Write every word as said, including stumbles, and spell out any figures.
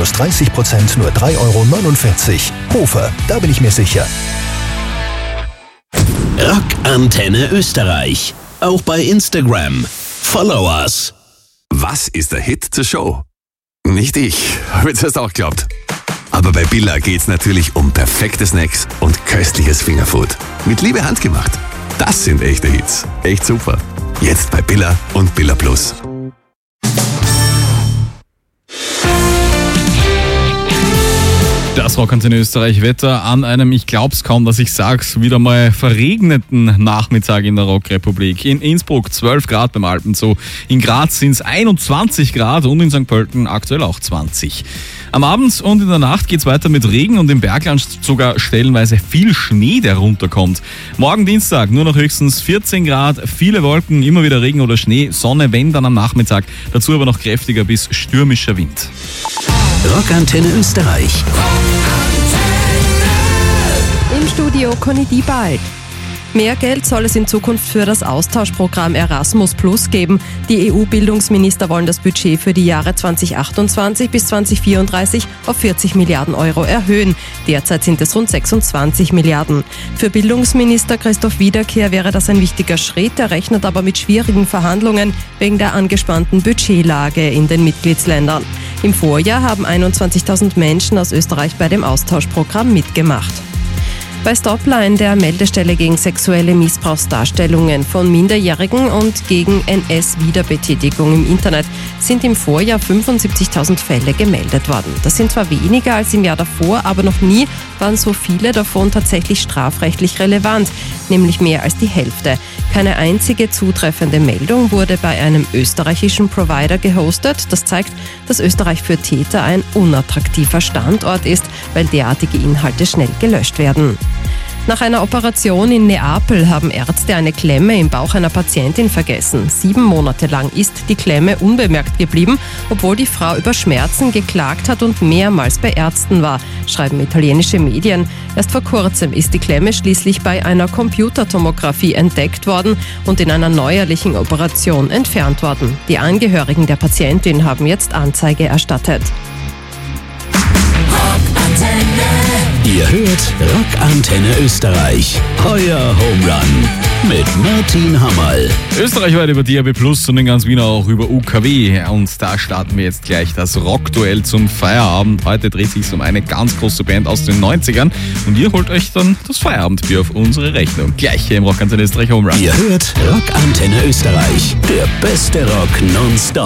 plus dreißig Prozent nur drei Euro neunundvierzig. Hofer, da bin ich mir sicher. Rockantenne Österreich. Auch bei Instagram. Follow us. Was ist der Hit zur Show? Nicht ich, habe ich zuerst auch geglaubt. Aber bei Billa geht's natürlich um perfekte Snacks und köstliches Fingerfood. Mit Liebe handgemacht. Das sind echte Hits. Echt super. Jetzt bei Billa und Billa Plus. Das Rockantenne Österreich Wetter an einem, ich glaub's kaum, dass ich sag's, wieder mal verregneten Nachmittag in der Rockrepublik. In Innsbruck zwölf Grad beim Alpenzoo, in Graz sind's einundzwanzig Grad und in Sankt Pölten aktuell auch zwanzig. Am Abend und in der Nacht geht's weiter mit Regen und im Bergland sogar stellenweise viel Schnee, der runterkommt. Morgen Dienstag nur noch höchstens vierzehn Grad, viele Wolken, immer wieder Regen oder Schnee, Sonne, wenn dann am Nachmittag, dazu aber noch kräftiger bis stürmischer Wind. Rockantenne Österreich. Im Studio Conny Diebald. Mehr Geld soll es in Zukunft für das Austauschprogramm Erasmus Plus geben. Die E U-Bildungsminister wollen das Budget für die Jahre zweitausendachtundzwanzig bis zweitausendvierunddreißig auf vierzig Milliarden Euro erhöhen. Derzeit sind es rund sechsundzwanzig Milliarden. Für Bildungsminister Christoph Wiederkehr wäre das ein wichtiger Schritt. Er rechnet aber mit schwierigen Verhandlungen wegen der angespannten Budgetlage in den Mitgliedsländern. Im Vorjahr haben einundzwanzigtausend Menschen aus Österreich bei dem Austauschprogramm mitgemacht. Bei Stopline, der Meldestelle gegen sexuelle Missbrauchsdarstellungen von Minderjährigen und gegen N S-Wiederbetätigung im Internet, sind im Vorjahr fünfundsiebzigtausend Fälle gemeldet worden. Das sind zwar weniger als im Jahr davor, aber noch nie waren so viele davon tatsächlich strafrechtlich relevant, nämlich mehr als die Hälfte. Keine einzige zutreffende Meldung wurde bei einem österreichischen Provider gehostet. Das zeigt, dass Österreich für Täter ein unattraktiver Standort ist, weil derartige Inhalte schnell gelöscht werden. Nach einer Operation in Neapel haben Ärzte eine Klemme im Bauch einer Patientin vergessen. Sieben Monate lang ist die Klemme unbemerkt geblieben, obwohl die Frau über Schmerzen geklagt hat und mehrmals bei Ärzten war, schreiben italienische Medien. Erst vor kurzem ist die Klemme schließlich bei einer Computertomographie entdeckt worden und in einer neuerlichen Operation entfernt worden. Die Angehörigen der Patientin haben jetzt Anzeige erstattet. Ihr hört Rockantenne Österreich. Euer Home Run mit Martin Hammerl. Österreichweit über D A B Plus und in ganz Wien auch über U K W. Und da starten wir jetzt gleich das Rockduell zum Feierabend. Heute dreht sich um eine ganz große Band aus den neunzigern. Und ihr holt euch dann das Feierabendbier auf unsere Rechnung. Gleich hier im Rockantenne Österreich Home Run. Ihr hört Rockantenne Österreich. Der beste Rock nonstop.